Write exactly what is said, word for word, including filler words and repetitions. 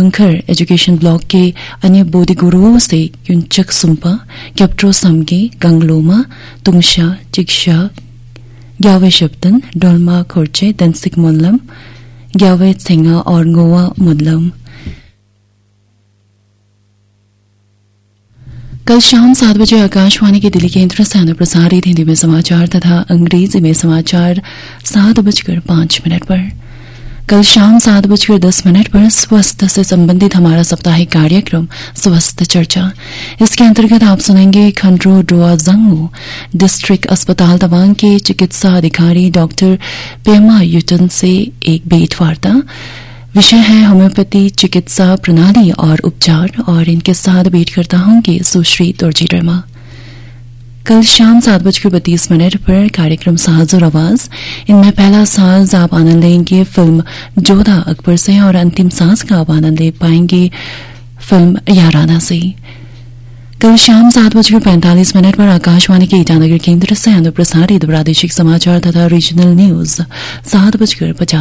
पंखर education block के अन्य बोधि गुरुओं से युंचक सुम्पा, कैप्ट्रो समगे, गंगलोमा, तुंगशा, चिक्शा, ग्यावे शब्दन, डोलमा खोरचे, दंसिक मुल्लम, ग्यावे थेंगा और गोवा मुदलम। कल शाम सात बजे आकाशवाणी के दिल्ली केंद्र से अनुप्रसारित प्रसारित हिंदी में समाचार तथा अंग्रेजी में समाचार सात बजकर पांच मिनट पर। कल शाम सात बजकर दस मिनट पर स्वास्थ्य से संबंधित हमारा साप्ताहिक कार्यक्रम स्वास्थ्य चर्चा। इसके अंतर्गत आप सुनेंगे खंड्रो ड्रोआजंगो डिस्ट्रिक्ट अस्पताल तवांग के चिकित्सा अधिकारी डॉक्टर पेमा युटन से एक भेंट वार्ता। विषय है होम्योपैथी चिकित्सा प्रणाली और उपचार, और इनके साथ भेंट करता होंगे सुश्री तुर्जी वर्मा। कल शाम सात बजकर बत्तीस मिनट पर कार्यक्रम साज और आवाज। इनमें पहला साज आप आनंद लेंगे फिल्म जोधा अकबर से, और अंतिम साज का आप आनंद ले पाएंगे फिल्म याराना से। कल शाम सात बजकर पैंतालीस मिनट पर आकाशवाणी के ईटानगर केंद्र से अनुप्रसारित प्रादेशिक समाचार तथा रीजनल न्यूज सात बजकर पचास